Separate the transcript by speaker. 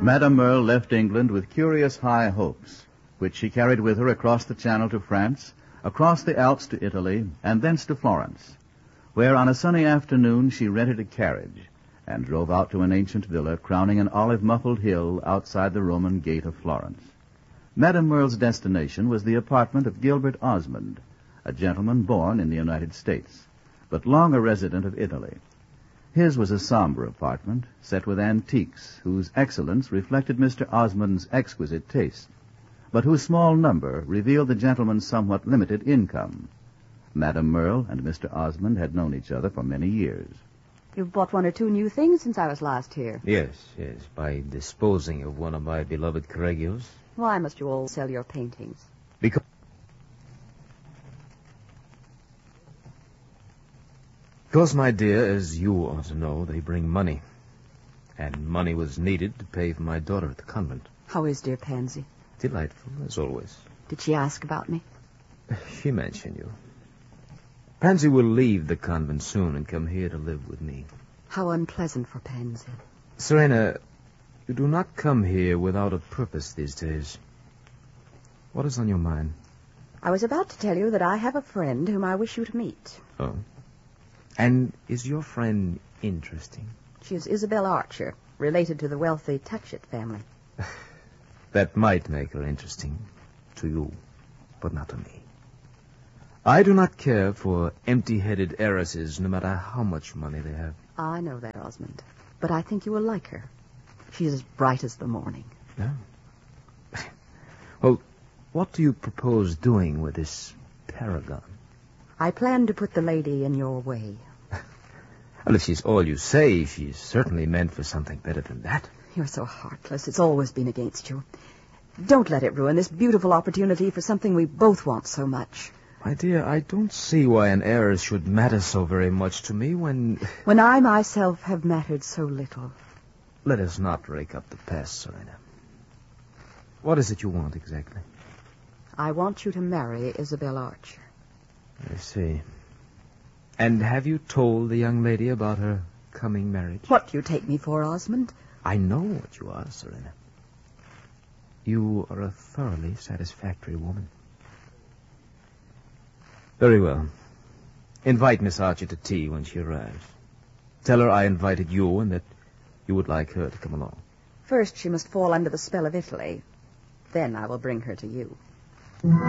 Speaker 1: Madame Merle left England with curious high hopes, which she carried with her across the Channel to France, across the Alps to Italy, and thence to Florence, where on a sunny afternoon she rented a carriage and drove out to an ancient villa crowning an olive-muffled hill outside the Roman gate of Florence. Madame Merle's destination was the apartment of Gilbert Osmond, a gentleman born in the United States, but long a resident of Italy. His was a somber apartment, set with antiques, whose excellence reflected Mr. Osmond's exquisite taste, but whose small number revealed the gentleman's somewhat limited income. Madame Merle and Mr. Osmond had known each other for many years.
Speaker 2: You've bought one or two new things since I was last here.
Speaker 3: Yes, by disposing of one of my beloved Correggios.
Speaker 2: Why must you all sell your paintings?
Speaker 3: Because, my dear, as you ought to know, they bring money. And money was needed to pay for my daughter at the convent.
Speaker 2: How is dear Pansy?
Speaker 3: Delightful, as always.
Speaker 2: Did she ask about me?
Speaker 3: She mentioned you. Pansy will leave the convent soon and come here to live with me.
Speaker 2: How unpleasant for Pansy.
Speaker 3: Serena, you do not come here without a purpose these days. What is on your mind?
Speaker 2: I was about to tell you that I have a friend whom I wish you to meet.
Speaker 3: Oh? And is your friend interesting?
Speaker 2: She is Isabel Archer, related to the wealthy Touchett family.
Speaker 3: That might make her interesting to you, but not to me. I do not care for empty-headed heiresses, no matter how much money they have.
Speaker 2: I know that, Osmond, but I think you will like her. She is as bright as the morning.
Speaker 3: No? Well, what do you propose doing with this paragon?
Speaker 2: I plan to put the lady in your way.
Speaker 3: Well, if she's all you say, she's certainly meant for something better than that.
Speaker 2: You're so heartless. It's always been against you. Don't let it ruin this beautiful opportunity for something we both want so much.
Speaker 3: My dear, I don't see why an heiress should matter so very much to me when
Speaker 2: I myself have mattered so little.
Speaker 3: Let us not rake up the past, Serena. What is it you want exactly?
Speaker 2: I want you to marry Isabel Archer.
Speaker 3: I see. And have you told the young lady about her coming marriage?
Speaker 2: What do you take me for, Osmond?
Speaker 3: I know what you are, Serena. You are a thoroughly satisfactory woman. Very well. Invite Miss Archer to tea when she arrives. Tell her I invited you and that you would like her to come along.
Speaker 2: First, she must fall under the spell of Italy. Then I will bring her to you.